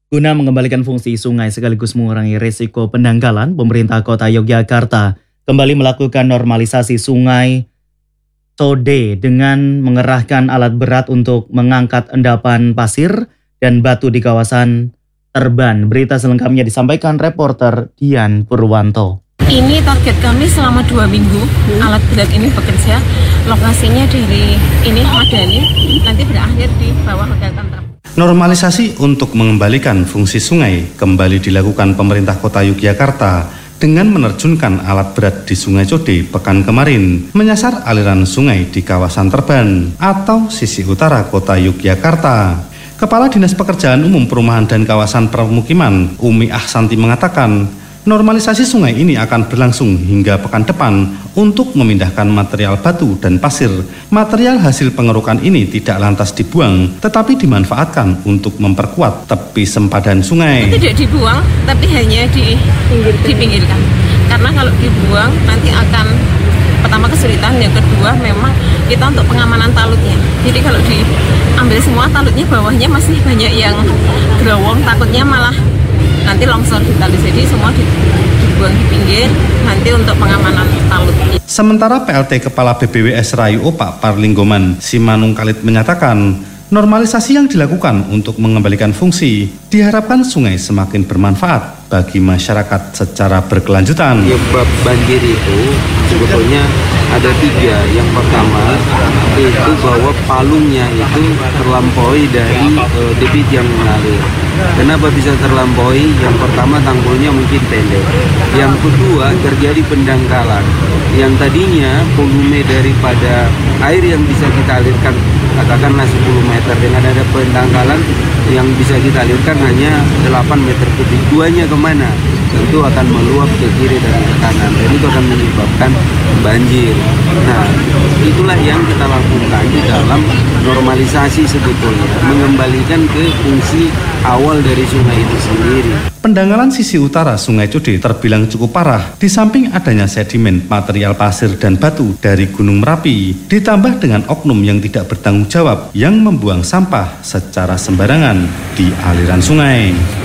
Guna mengembalikan fungsi sungai sekaligus mengurangi risiko pendangkalan, pemerintah kota Yogyakarta kembali melakukan normalisasi sungai Sode dengan mengerahkan alat berat untuk mengangkat endapan pasir dan batu di kawasan Terban. Berita selengkapnya disampaikan reporter Dian Purwanto. Ini target kami selama 2 minggu, alat berat ini bekerja. Lokasinya dari ini Madani, nanti berakhir di bawah Hotel Tentrem. Normalisasi untuk mengembalikan fungsi sungai kembali dilakukan pemerintah kota Yogyakarta dengan menerjunkan alat berat di Sungai Code pekan kemarin menyasar aliran sungai di kawasan Terban atau sisi utara kota Yogyakarta. Kepala Dinas Pekerjaan Umum Perumahan dan Kawasan Permukiman Umi Ahsanti mengatakan, normalisasi sungai ini akan berlangsung hingga pekan depan untuk memindahkan material batu dan pasir. Material hasil pengerukan ini tidak lantas dibuang, tetapi dimanfaatkan untuk memperkuat tepi sempadan sungai. Tidak dibuang, tapi hanya dipinggirkan. Karena kalau dibuang nanti akan pertama kesulitan, yang kedua memang kita untuk pengamanan talutnya. Jadi kalau diambil semua talutnya, bawahnya masih banyak yang gerowong, takutnya malah nanti longsor di tali. Jadi semua dibuang di pinggir nanti untuk pengamanan talut. Sementara PLT Kepala BBWS Rayu Opak Parlinggoman Simanung Kalit menyatakan, normalisasi yang dilakukan untuk mengembalikan fungsi diharapkan sungai semakin bermanfaat bagi masyarakat secara berkelanjutan. Penyebab banjir itu sebetulnya ada 3. Yang pertama itu bahwa palungnya itu terlampaui dari debit yang mengalir. Kenapa bisa terlampaui? Yang pertama tanggulnya mungkin pendek. Yang kedua terjadi pendangkalan. Yang tadinya volume daripada air yang bisa kita alirkan katakanlah 10 meter, dengan ada pendangkalan yang bisa kita alirkan hanya 8 meter kubik. Duanya kemana? Tentu akan meluap ke kiri dan ke kanan, dan itu akan menyebabkan banjir. Nah, itulah yang kita lakukan di dalam normalisasi sebetulnya, mengembalikan ke fungsi awal dari sungai itu sendiri. Pendangkalan sisi utara Sungai Code terbilang cukup parah, di samping adanya sedimen material pasir dan batu dari Gunung Merapi, ditambah dengan oknum yang tidak bertanggung jawab yang membuang sampah secara sembarangan di aliran sungai.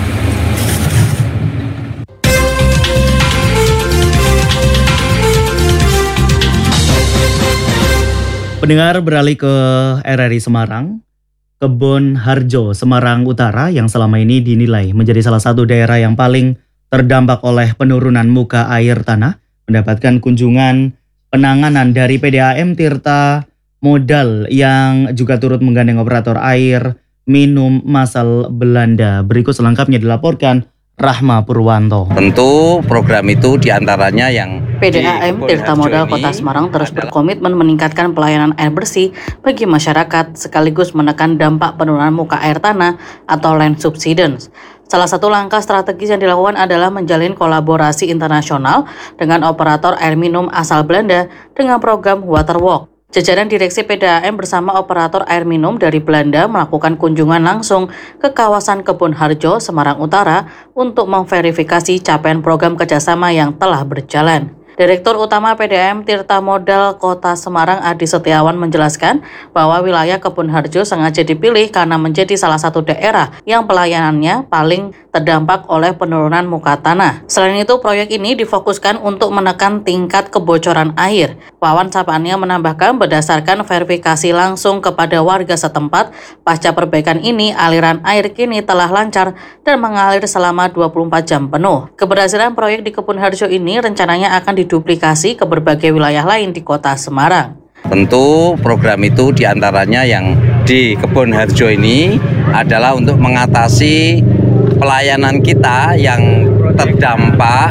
Pendengar, beralih ke RRI Semarang. Kebon Harjo, Semarang Utara yang selama ini dinilai menjadi salah satu daerah yang paling terdampak oleh penurunan muka air tanah, mendapatkan kunjungan penanganan dari PDAM Tirta Modal yang juga turut menggandeng operator air minum masal Belanda. Berikut selengkapnya dilaporkan Rahma Purwanto. Tentu program itu diantaranya yang PDAM Tirta Modal Kota Semarang terus berkomitmen meningkatkan pelayanan air bersih bagi masyarakat sekaligus menekan dampak penurunan muka air tanah atau land subsidence. Salah satu langkah strategis yang dilakukan adalah menjalin kolaborasi internasional dengan operator air minum asal Belanda dengan program Waterwalk. Jajaran Direksi PDAM bersama operator air minum dari Belanda melakukan kunjungan langsung ke kawasan Kebon Harjo, Semarang Utara untuk memverifikasi capaian program kerjasama yang telah berjalan. Direktur Utama PDAM Tirta Modal Kota Semarang Adi Setiawan menjelaskan bahwa wilayah Kebon Harjo sengaja dipilih karena menjadi salah satu daerah yang pelayanannya paling terdampak oleh penurunan muka tanah. Selain itu, proyek ini difokuskan untuk menekan tingkat kebocoran air. Wawan Sapania menambahkan berdasarkan verifikasi langsung kepada warga setempat, pasca perbaikan ini aliran air kini telah lancar dan mengalir selama 24 jam penuh. Keberhasilan proyek di Kebon Harjo ini rencananya akan diduplikasi ke berbagai wilayah lain di Kota Semarang. Tentu program itu diantaranya yang di Kebon Harjo ini adalah untuk mengatasi pelayanan kita yang terdampak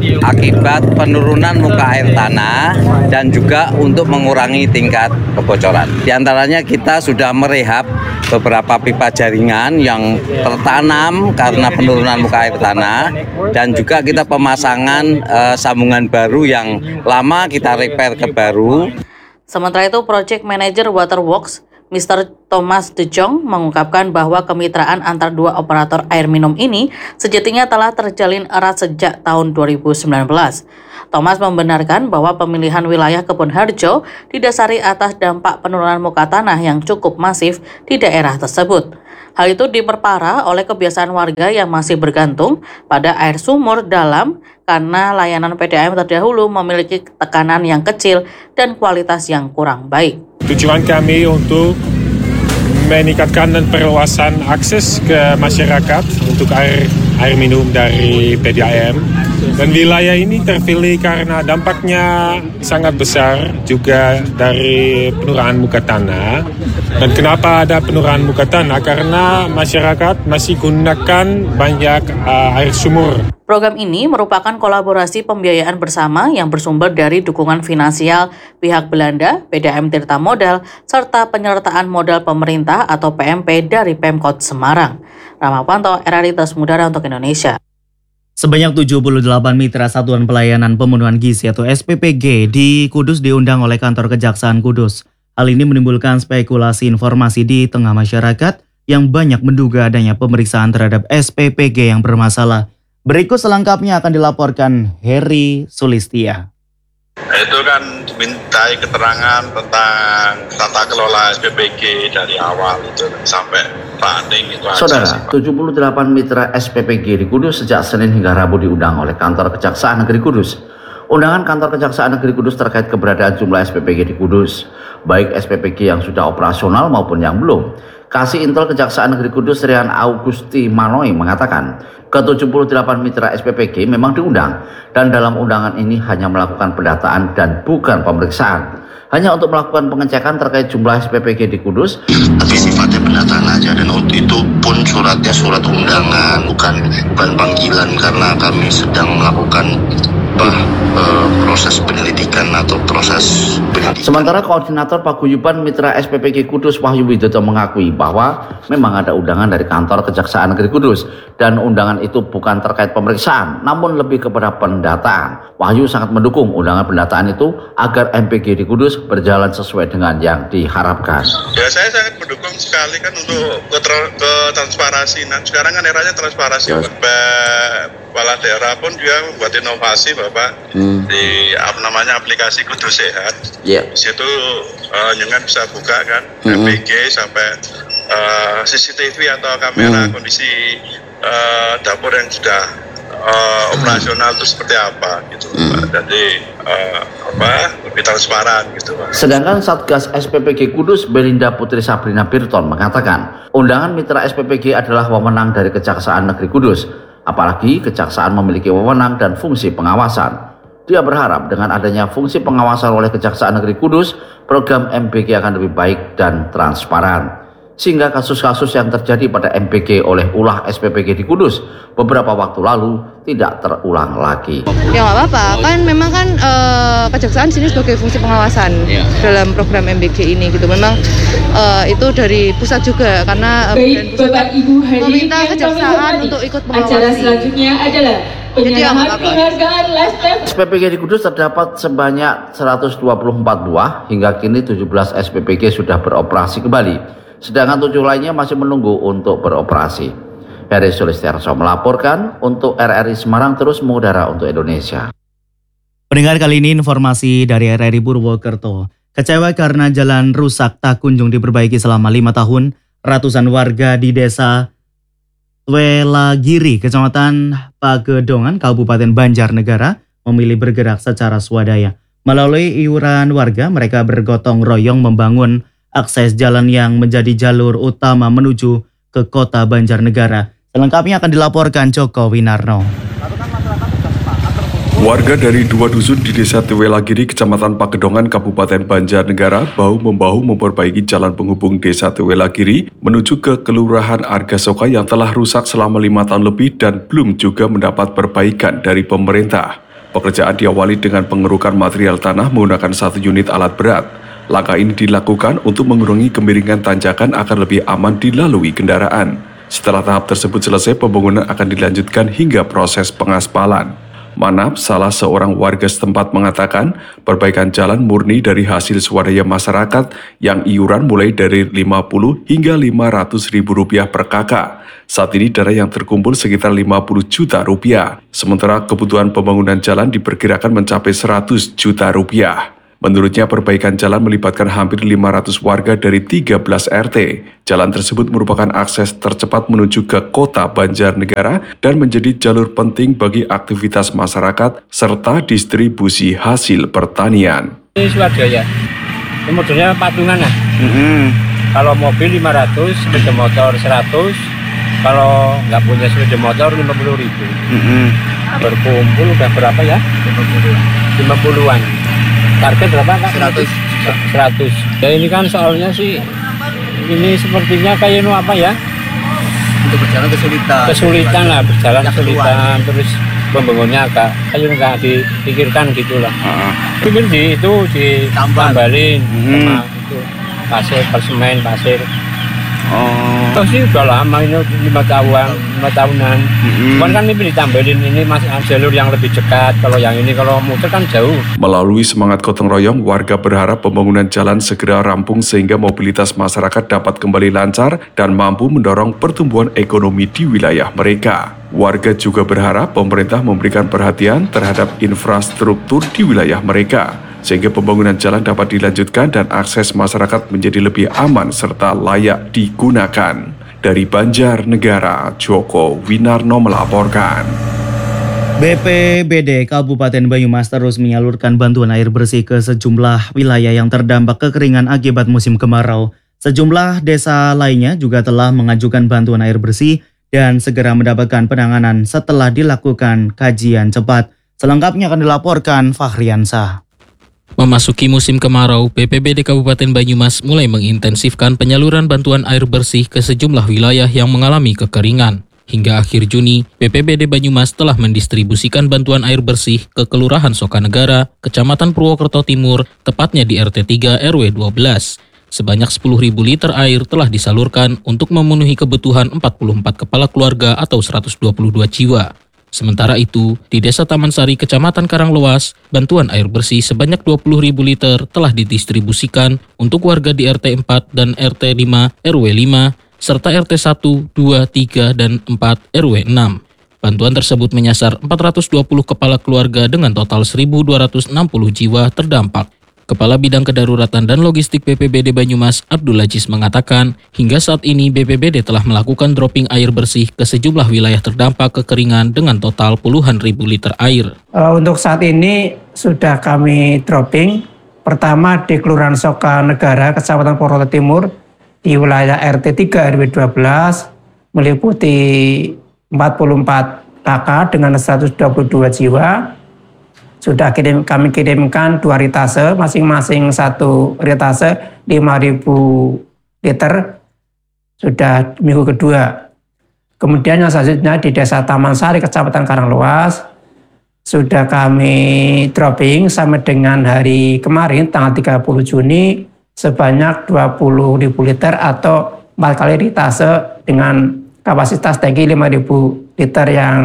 akibat penurunan muka air tanah dan juga untuk mengurangi tingkat kebocoran. Di antaranya kita sudah merehab beberapa pipa jaringan yang tertanam karena penurunan muka air tanah, dan juga kita pemasangan sambungan baru yang lama kita repair ke baru. Sementara itu, Project Manager Waterworks Mr. Thomas De Jong mengungkapkan bahwa kemitraan antar dua operator air minum ini sejatinya telah terjalin erat sejak tahun 2019. Thomas membenarkan bahwa pemilihan wilayah Kebon Harjo didasari atas dampak penurunan muka tanah yang cukup masif di daerah tersebut. Hal itu diperparah oleh kebiasaan warga yang masih bergantung pada air sumur dalam karena layanan PDAM terdahulu memiliki tekanan yang kecil dan kualitas yang kurang baik. Tujuan kami untuk meningkatkan dan perluasan akses ke masyarakat untuk air minum dari PDAM. Dan wilayah ini terpilih karena dampaknya sangat besar juga dari penurunan muka tanah. Dan kenapa ada penurunan muka tanah? Karena masyarakat masih gunakan banyak air sumur. Program ini merupakan kolaborasi pembiayaan bersama yang bersumber dari dukungan finansial pihak Belanda, PDAM Tirta Modal, serta penyertaan modal pemerintah atau PMP dari Pemkot Semarang. Ramapanto, RRI Terus Mudara untuk Indonesia. Sebanyak 78 mitra Satuan Pelayanan Pemenuhan Gizi atau SPPG di Kudus diundang oleh Kantor Kejaksaan Kudus. Hal ini menimbulkan spekulasi informasi di tengah masyarakat yang banyak menduga adanya pemeriksaan terhadap SPPG yang bermasalah. Berikut selengkapnya akan dilaporkan Heri Sulistia. Itu kan dimintai keterangan tentang tata kelola SPPG dari awal itu sampai running itu. Saudara, 78 mitra SPPG di Kudus sejak Senin hingga Rabu diundang oleh Kantor Kejaksaan Negeri Kudus. Undangan Kantor Kejaksaan Negeri Kudus terkait keberadaan jumlah SPPG di Kudus, baik SPPG yang sudah operasional maupun yang belum. Kasih Intel Kejaksaan Negeri Kudus Rian Augusti Manoi mengatakan, ke-78 mitra SPPG memang diundang dan dalam undangan ini hanya melakukan pendataan dan bukan pemeriksaan. Hanya untuk melakukan pengecekan terkait jumlah SPPG di Kudus. Tapi sifatnya pendataan aja, dan untuk itu pun suratnya surat undangan, bukan panggilan, karena kami sedang melakukan proses penyelidikan atau proses penyidikan. Sementara Koordinator Paguyuban Mitra SPPG Kudus Wahyu Widodo mengakui bahwa memang ada undangan dari Kantor Kejaksaan Negeri Kudus dan undangan itu bukan terkait pemeriksaan namun lebih kepada pendataan. Wahyu sangat mendukung undangan pendataan itu agar MPG di Kudus berjalan sesuai dengan yang diharapkan. Ya, saya sangat mendukung sekali kan untuk ke transparansi. Nah, sekarang kan eranya transparansi. Kepala daerah pun juga membuat inovasi Bapak di aplikasi Kudus Sehat. Di situ jangan bisa buka kan MPG sampai CCTV atau kamera kondisi dapur yang sudah operasional itu seperti apa gitu Pak. Jadi lebih transparan gitu Pak. Sedangkan Satgas SPPG Kudus Belinda Putri Sabrina Birton mengatakan undangan mitra SPPG adalah wewenang dari Kejaksaan Negeri Kudus. Apalagi Kejaksaan memiliki wewenang dan fungsi pengawasan. Dia berharap dengan adanya fungsi pengawasan oleh Kejaksaan Negeri Kudus, program MPG akan lebih baik dan transparan. Sehingga kasus-kasus yang terjadi pada MPG oleh ulah SPPG di Kudus beberapa waktu lalu tidak terulang lagi. Ya nggak apa-apa, kan memang kan Kejaksaan sini sebagai fungsi pengawasan dalam program MPG ini gitu. Memang itu dari pusat juga karena Bapak Ibu meminta Kejaksaan untuk ikut mengawasi. Acara selanjutnya adalah penyerahan penghargaan Lifetime. SPPG di Kudus terdapat sebanyak 124 buah, hingga kini 17 SPPG sudah beroperasi kembali. Sedangkan 7 lainnya masih menunggu untuk beroperasi. Heri Sulistiarso melaporkan untuk RRI Semarang Terus Mengudara untuk Indonesia. Pendengar, kali ini informasi dari RRI Purwokerto. Kecewa karena jalan rusak tak kunjung diperbaiki selama 5 tahun, ratusan warga di desa Welagiri, Kecamatan Pagedongan, Kabupaten Banjarnegara, memilih bergerak secara swadaya. Melalui iuran warga, mereka bergotong royong membangun akses jalan yang menjadi jalur utama menuju ke kota Banjarnegara. Selengkapnya akan dilaporkan Joko Winarno. Warga dari 2 dusun di Desa Tewelagiri, Kecamatan Pagedongan, Kabupaten Banjarnegara, bahu-membahu memperbaiki jalan penghubung Desa Tewelagiri menuju ke Kelurahan Argasoka yang telah rusak selama 5 tahun lebih dan belum juga mendapat perbaikan dari pemerintah. Pekerjaan diawali dengan pengerukan material tanah menggunakan 1 unit alat berat. Langkah ini dilakukan untuk mengurangi kemiringan tanjakan agar lebih aman dilalui kendaraan. Setelah tahap tersebut selesai, pembangunan akan dilanjutkan hingga proses pengaspalan. Manap, salah seorang warga setempat mengatakan, perbaikan jalan murni dari hasil swadaya masyarakat yang iuran mulai dari 50 hingga 500 ribu rupiah per kakak. Saat ini dana yang terkumpul sekitar 50 juta rupiah. Sementara kebutuhan pembangunan jalan diperkirakan mencapai 100 juta rupiah. Menurutnya perbaikan jalan melibatkan hampir 500 warga dari 13 RT. Jalan tersebut merupakan akses tercepat menuju ke kota Banjarnegara dan menjadi jalur penting bagi aktivitas masyarakat serta distribusi hasil pertanian. Ini swadaya, motornya patungan lah. Kalau mobil 500, sepeda motor 100, kalau nggak punya sepeda motor 50.000. Berkumpul udah berapa ya? 50-an. Target berapa Kak? 100. Ya ini kan soalnya sih, ini sepertinya kayak apa ya? Untuk berjalan kesulitan. Kesulitan lah, berjalan kesulitan, terus pembangunnya agak kayak nggak dipikirkan gitulah. Mungkin itu ditambalin sama itu pasir, persemen, pasir. Terus sih udah lama ini 5 tahunan. Cuman kan ini ditambahin ini masih jalur yang lebih dekat. Kalau yang ini kalau muter kan jauh. Melalui semangat gotong royong, warga berharap pembangunan jalan segera rampung sehingga mobilitas masyarakat dapat kembali lancar dan mampu mendorong pertumbuhan ekonomi di wilayah mereka. Warga juga berharap pemerintah memberikan perhatian terhadap infrastruktur di wilayah mereka, sehingga pembangunan jalan dapat dilanjutkan dan akses masyarakat menjadi lebih aman serta layak digunakan. Dari Banjarnegara, Joko Winarno melaporkan. BPBD Kabupaten Banyumas terus menyalurkan bantuan air bersih ke sejumlah wilayah yang terdampak kekeringan akibat musim kemarau. Sejumlah desa lainnya juga telah mengajukan bantuan air bersih dan segera mendapatkan penanganan setelah dilakukan kajian cepat. Selengkapnya akan dilaporkan Fahriansah. Memasuki musim kemarau, BPBD Kabupaten Banyumas mulai mengintensifkan penyaluran bantuan air bersih ke sejumlah wilayah yang mengalami kekeringan. Hingga akhir Juni, BPBD Banyumas telah mendistribusikan bantuan air bersih ke Kelurahan Sokanegara, Kecamatan Purwokerto Timur, tepatnya di RT 3 RW 12. Sebanyak 10.000 liter air telah disalurkan untuk memenuhi kebutuhan 44 kepala keluarga atau 122 jiwa. Sementara itu, di Desa Taman Sari, Kecamatan Karanglewas, bantuan air bersih sebanyak 20.000 liter telah didistribusikan untuk warga di RT 4 dan RT 5 RW 5, serta RT 1, 2, 3, dan 4 RW 6. Bantuan tersebut menyasar 420 kepala keluarga dengan total 1.260 jiwa terdampak. Kepala Bidang Kedaruratan dan Logistik BPBD Banyumas, Abdul Aziz mengatakan, hingga saat ini BPBD telah melakukan dropping air bersih ke sejumlah wilayah terdampak kekeringan dengan total puluhan ribu liter air. Untuk saat ini sudah kami dropping, pertama di Kelurahan Sokanegara, Kecamatan Purwokerto Timur, di wilayah RT 3 RW 12, meliputi 44 KK dengan 122 jiwa. Sudah kami kirimkan 2 ritase, masing-masing 1 ritase 5.000 liter, sudah minggu kedua. Kemudian yang selanjutnya di Desa Taman Sari, Kecamatan Karanglewas, sudah kami dropping sampai dengan hari kemarin, tanggal 30 Juni, sebanyak 20.000 liter atau 4 kali ritase dengan kapasitas tangki 5.000 liter yang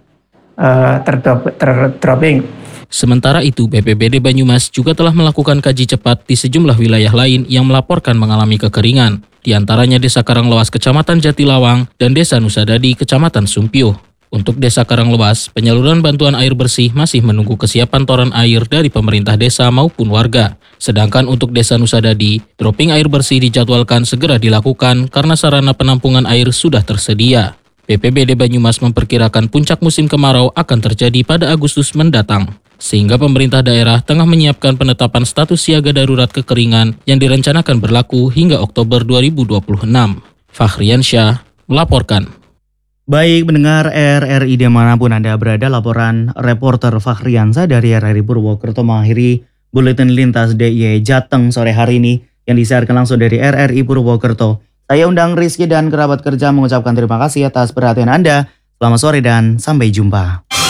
terdropping. Sementara itu, BPBD Banyumas juga telah melakukan kaji cepat di sejumlah wilayah lain yang melaporkan mengalami kekeringan, di antaranya Desa Karanglewas, Kecamatan Jatilawang, dan Desa Nusadadi, Kecamatan Sumpio. Untuk Desa Karanglewas, penyaluran bantuan air bersih masih menunggu kesiapan toren air dari pemerintah desa maupun warga. Sedangkan untuk Desa Nusadadi, dropping air bersih dijadwalkan segera dilakukan karena sarana penampungan air sudah tersedia. BPBD Banyumas memperkirakan puncak musim kemarau akan terjadi pada Agustus mendatang, sehingga pemerintah daerah tengah menyiapkan penetapan status siaga darurat kekeringan yang direncanakan berlaku hingga Oktober 2026. Fahriansyah melaporkan. Baik pendengar RRI dimanapun Anda berada, laporan reporter Fahriansah dari RRI Purwokerto mengakhiri Buletin Lintas DIY Jateng sore hari ini yang disiarkan langsung dari RRI Purwokerto. Saya undang Rizky dan kerabat kerja mengucapkan terima kasih atas perhatian Anda. Selamat sore dan sampai jumpa.